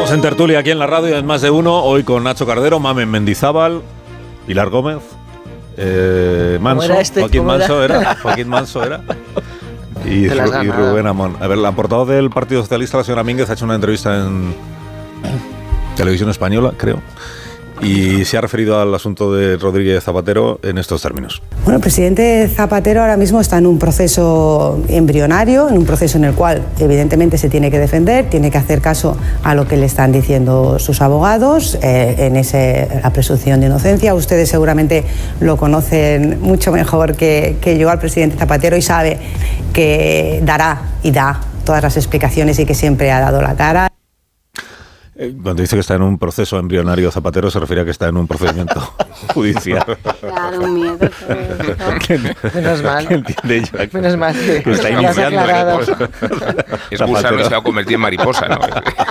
Estamos en tertulia aquí en la radio, en Más de Uno, hoy con Nacho Cardero, Mamen Mendizábal, Pilar Gómez, Manso, Joaquín Manso era, y Rubén Amón. A ver, la portavoz del Partido Socialista, la señora Mínguez, ha hecho una entrevista en Televisión Española, creo, y se ha referido al asunto de Rodríguez Zapatero en estos términos. Bueno, el presidente Zapatero ahora mismo está en un proceso embrionario, en un proceso en el cual evidentemente se tiene que defender, tiene que hacer caso a lo que le están diciendo sus abogados, la presunción de inocencia. Ustedes seguramente lo conocen mucho mejor que yo al presidente Zapatero y sabe que dará y da todas las explicaciones y que siempre ha dado la cara. Cuando dice que está en un proceso embrionario Zapatero, se refiere a que está en un procedimiento judicial. Claro, un miedo. Menos mal. ¿Qué entiende ya? Menos mal que está iniciando. Es gusano y se va a convertir en mariposa, ¿no?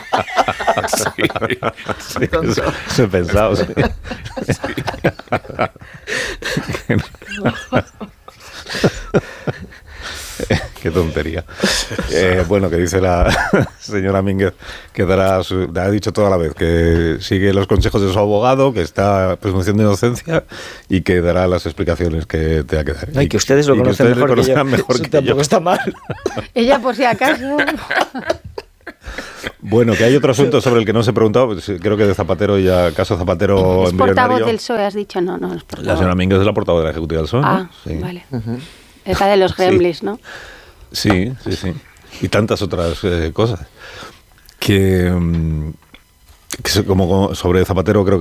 Sí, eso he pensado, sí. Qué tontería. Bueno, que dice la señora Mínguez que ha dicho toda la vez que sigue los consejos de su abogado, que está presunción de inocencia y que dará las explicaciones que tenga que dar. Ay, que ustedes lo conocen mejor que yo. Mejor que tampoco yo. Está mal. Ella, por si acaso. Bueno, que hay otro asunto sobre el que no se ha preguntado, pues, creo que de Zapatero y a caso Zapatero ¿Es portavoz embrionario. del PSOE, has dicho? No, es portavoz. La señora Mínguez es la portavoz de la Ejecutiva del PSOE, ¿no? Ah, Sí. vale. Es la de los Gremlins, ¿no? Sí. Y tantas otras cosas. Que como sobre Zapatero creo que